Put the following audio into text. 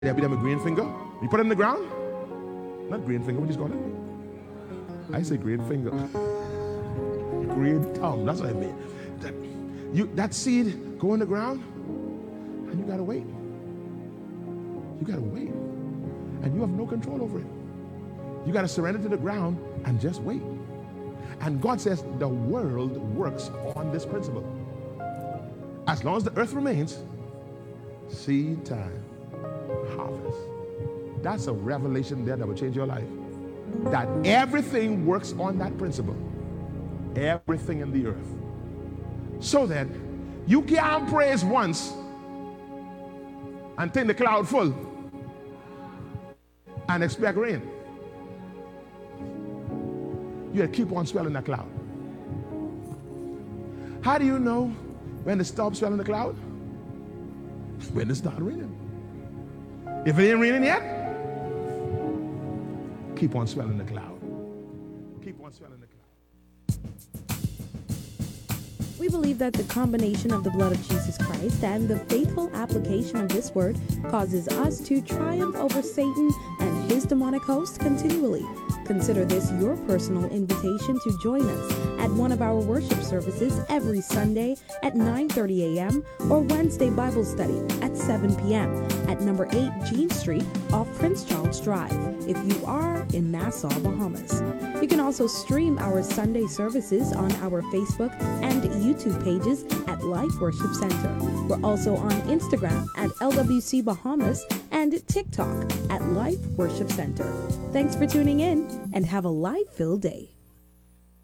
There be them a green finger. You put it in the ground. Not green finger. What you call it? I say green finger. Green thumb. That's what I mean. That seed go in the ground, and you gotta wait. You gotta wait, and you have no control over it. You gotta surrender to the ground and just wait. And God says the world works on this principle. As long as the earth remains, seed time, harvest. That's a revelation there that will change your life. That everything works on that principle. Everything in the earth. So that you can't praise once and think the cloud full and expect rain. You gotta keep on swelling the cloud. How do you know when to stop swelling the cloud? When it start raining. If it ain't raining yet, keep on swelling the cloud. Keep on swelling the cloud. We believe that the combination of the blood of Jesus Christ and the faithful application of this word causes us to triumph over Satan and his demonic host continually. Consider this your personal invitation to join us at one of our worship services every Sunday at 9:30 a.m. or Wednesday Bible study at 7 p.m. at number 8 Jean Street off Prince Charles Drive if you are in Nassau, Bahamas. You can also stream our Sunday services on our Facebook and YouTube pages at Life Worship Center. We're also on Instagram at LWC Bahamas and TikTok at Life Worship Center. Thanks for tuning in and have a life-filled day.